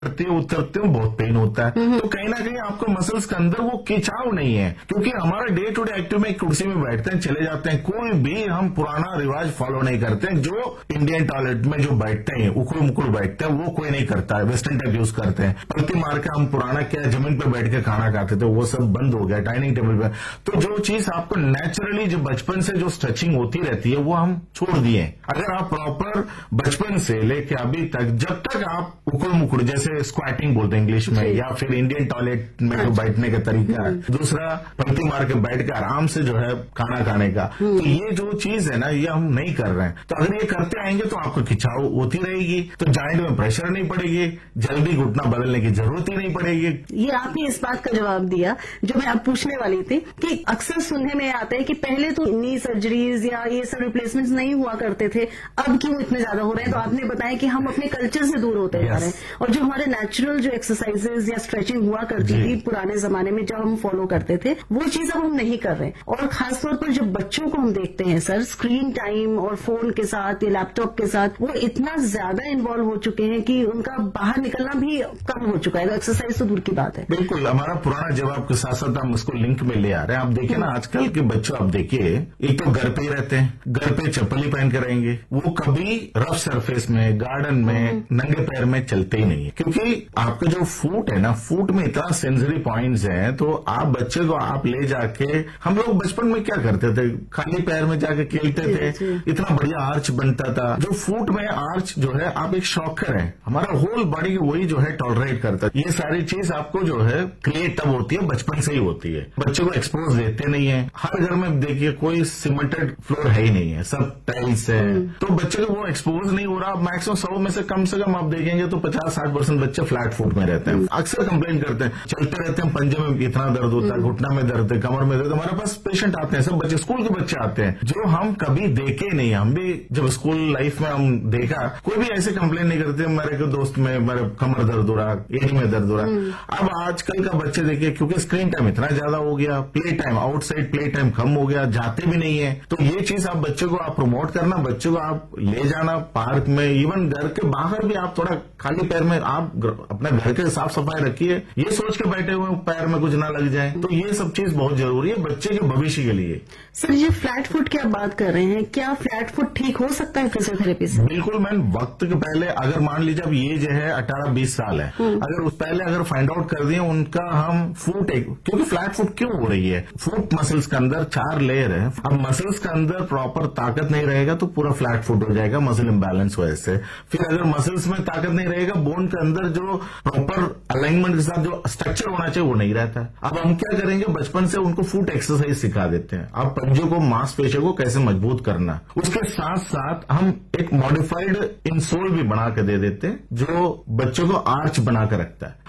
उतरते हो बहुत पेन होता है। तो कहीं ना कहीं आपको मसल्स के अंदर वो खिंचाव नहीं है, क्योंकि हमारा डे टू डे एक्टिव में कुर्सी में बैठते हैं, चले जाते हैं, कोई भी हम पुराना रिवाज फॉलो नहीं करते हैं। जो इंडियन टॉयलेट में जो बैठते हैं, उकड़ू मुकड़ू बैठते हैं, वो कोई नहीं करता है, वेस्टर्न टाइप यूज करते हैं। पलटी मार के हम पुराना क्या जमीन पे बैठ के खाना खाते थे, वो सब बंद हो गया डाइनिंग टेबल पे। तो जो चीज आपको नेचुरली जो बचपन से जो स्ट्रेचिंग होती रहती है वो हम छोड़ दिए। अगर आप प्रॉपर बचपन से लेके अभी तक, जब तक आप उकड़ मुकड़ जैसे स्क्वाटिंग बोलते हैं इंग्लिश में, या फिर इंडियन टॉयलेट में जो बैठने का तरीका है, दूसरा पलटी मार के बैठ के आराम से जो है खाना खाने का, तो ये जो चीज है ना, ये हम नहीं कर रहे हैं। तो अगर ये करते आएंगे तो आपको खिंचाव होती रहेगी, तो जॉइंट में प्रेशर नहीं पड़ेगी, जल्दी घुटना बदलने की जरूरत ही नहीं पड़ेगी। ये आपने इस बात का जवाब दिया जो मैं अब पूछने वाली थी कि अक्सर सुनने में आता है कि पहले तो नी सर्जरीज या ये सब रिप्लेसमेंट्स नहीं हुआ करते थे, अब क्यों इतने ज्यादा हो रहे हैं। तो आपने बताया कि हम अपने कल्चर से दूर होते जा रहे हैं, और जो हमारे नेचुरल जो एक्सरसाइजेज या स्ट्रेचिंग हुआ करती थी पुराने जमाने में, जब हम फॉलो करते थे, वो चीज अब हम नहीं कर रहे। और खासतौर पर जब बच्चों को हम देखते हैं सर, स्क्रीन टाइम और फोन के साथ या लैपटॉप के साथ वो इतना ज्यादा इन्वॉल्व हो चुके हैं कि उनका बाहर निकलना भी कम हो चुका है, एक्सरसाइज तो दूर की बात है। बिल्कुल, हमारा पुराना जवाब के साथ साथ हम उसको लिंक में ले आ रहे हैं। आप देखिए ना, आजकल के बच्चों आप देखिए, एक तो घर पे ही रहते हैं, घर पे चप्पल ही पहन के रहेंगे, वो कभी रफ सरफेस में, गार्डन में नंगे पैर में चलते ही नहीं है, क्योंकि आपका जो फुट है ना, फुट में इतना सेंसरी पॉइंट्स हैं। तो आप बच्चे को आप ले जाके, हम लोग बचपन में क्या करते थे, खाली पैर में जाके खेलते थे, इतना बढ़िया आर्च बनता था। जो फुट में आर्च जो है, आप एक शॉकर है, हमारा होल बॉडी वही जो है टॉलरेट करता है। ये सारी चीज आपको जो है क्रिएट तब होती है, बचपन से ही होती है। बच्चे को एक्सपोज देते नहीं है। हर घर में देखिए कोई सीमेंटेड फ्लोर है ही नहीं है, सब टाइल्स है, तो बच्चे को वो एक्सपोज नहीं हो रहा। मैक्सिमम 100 में से कम आप देखेंगे तो 50-60% बच्चे फ्लैट फुट में रहते हैं। अक्सर कंप्लेन करते हैं, चलते रहते हैं, पंजे में इतना दर्द होता है, घुटना में दर्द है, कमर में दर्द। हमारे पास पेशेंट आते हैं, सब बच्चे, स्कूल के बच्चे आते हैं, जो हम कभी देखे नहीं। हम भी जब स्कूल लाइफ में हम देखा, कोई भी ऐसे कंप्लेन नहीं करते, मेरे को दोस्त में मेरे कमर दर्द हो रहा, एड़ी में दर्द हो रहा। अब आजकल का बच्चे देखिए, क्योंकि स्क्रीन टाइम इतना ज्यादा हो गया, play time, outside play time कम हो गया, जाते भी नहीं है। तो ये चीज आप बच्चे को आप प्रमोट करना, बच्चे को आप ले जाना पार्क में, इवन घर के बाहर भी आप थोड़ा खाली पैर में आप अपने घर के साफ सफाई रखिए, ये सोच के बैठे हुए पैर में कुछ ना लग जाए। तो ये सब चीज बहुत जरूरी है बच्चे के भविष्य के लिए। सर, ये फ्लैट फुट की आप बात कर रहे हैं, क्या फ्लैट फुट ठीक हो सकता है फिजियोथेरेपी से? बिल्कुल मैम, वक्त के पहले अगर मान लीजिए अब ये जो है 18-20 साल है, अगर उस पहले अगर फाइंड आउट कर दिए उनका हम फुट, क्योंकि फ्लैट फुट क्यों हो रही है, फुट मसल्स के अंदर 4 लेयर है। अब मसल्स के अंदर प्रॉपर ताकत नहीं रहेगा तो पूरा फ्लैट फुट हो जाएगा, मसल इम्बैलेंस वजह से। फिर अगर मसल्स में ताकत नहीं रहेगा, बोन के अंदर जो प्रॉपर अलाइनमेंट के साथ जो स्ट्रक्चर होना चाहिए वो नहीं रहता। अब हम क्या करेंगे, बचपन से उनको फुट एक्सरसाइज सिखा देते हैं। अब पंजों को, मांसपेशियों को कैसे मजबूत करना, उसके साथ साथ हम एक मॉडिफाइड इंसोल भी बना के दे देते हैं, जो बच्चों को आर्च बना के रखता है।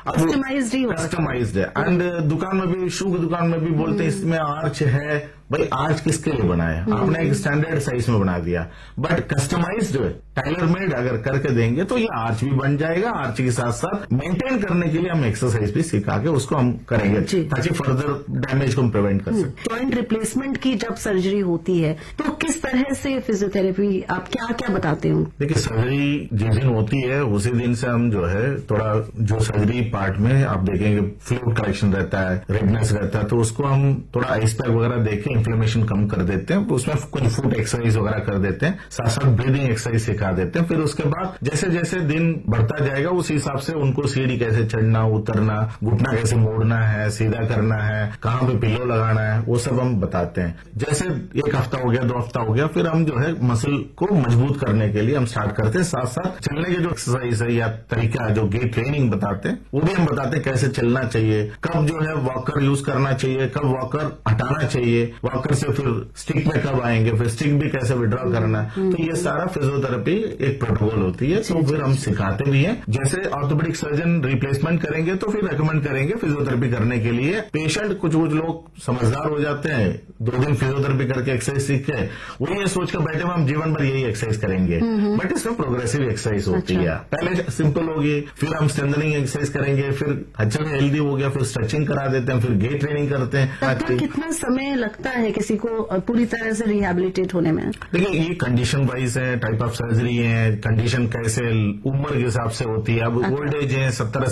कस्टमाइज्ड है। एंड दुकान में भी, शू की दुकान में भी बोलते हैं इसमें आर्च है। भाई आर्च किसके लिए बनाया, आपने एक स्टैंडर्ड साइज में बना दिया, बट कस्टमाइज्ड टाइलर मेड अगर करके देंगे तो ये आर्च भी बन जाएगा। आर्च के साथ साथ मेंटेन करने के लिए हम एक्सरसाइज भी सिखा के उसको हम करेंगे, ताकि फर्दर डैमेज को हम प्रिवेंट कर सकें। जॉइंट रिप्लेसमेंट की जब सर्जरी होती है तो किस तरह से फिजियोथेरेपी आप क्या क्या बताते हो? देखिए, सर्जरी जिस दिन होती है उसी दिन से हम जो है थोड़ा जो सर्जरी पार्ट में आप देखेंगे फ्लूइड कलेक्शन रहता है, रेडनेस रहता है, तो उसको हम थोड़ा आइस पैक वगैरह देके इन्फ्लेमेशन कम कर देते हैं। उसमें कुछ फुट एक्सरसाइज वगैरह कर देते हैं, साथ साथ ब्रीदिंग एक्सरसाइज सिखा देते हैं। फिर उसके बाद जैसे जैसे दिन बढ़ता जाएगा उस हिसाब से उनको सीढ़ी कैसे चढ़ना उतरना, घुटना कैसे मोड़ना है, सीधा करना है, कहाँ पे पिलो लगाना है, वो सब हम बताते हैं। जैसे 1 हफ्ता हो गया, 2 हफ्ता हो गया, फिर हम जो है मसल को मजबूत करने के लिए हम स्टार्ट करते हैं। साथ साथ चलने के जो एक्सरसाइज है या तरीका जो गेट ट्रेनिंग बताते हैं वो भी हम बताते हैं, कैसे चलना चाहिए, कब जो है वॉकर यूज करना चाहिए, कब वॉकर हटाना चाहिए, वॉकर से फिर स्टिक में कब आएंगे, फिर स्टिक भी कैसे विड्रॉ करना है। तो ये सारा फिजियोथेरेपी एक प्रोटोकॉल होती है, तो फिर हम सिखाते भी हैं। जैसे ऑर्थोपेडिक सर्जन रिप्लेसमेंट करेंगे तो फिर रेकमेंड करेंगे फिजियोथेरेपी करने के लिए। पेशेंट कुछ लोग समझदार हो जाते हैं, 2 दिन फिजियोथेरेपी करके एक्सरसाइज सीख के वो ये सोच कर बैठे हम जीवन भर यही एक्सरसाइज करेंगे, बट इसमें प्रोग्रेसिव एक्सरसाइज होती है। पहले सिंपल होगी, फिर हम स्ट्रेंथनिंग एक्सरसाइज करेंगे, फिर अच्छा हेल्दी हो गया, फिर स्ट्रेचिंग करा देते हैं, फिर गेट ट्रेनिंग करते हैं। कितना समय लगता है किसी को पूरी तरह से रिहेबिलिटेट होने में? देखिए, ये कंडीशन वाइज है, टाइप ऑफ सर्जरी है, कंडीशन कैसे उम्र के हिसाब से होती है। अब ओल्ड एज है, 70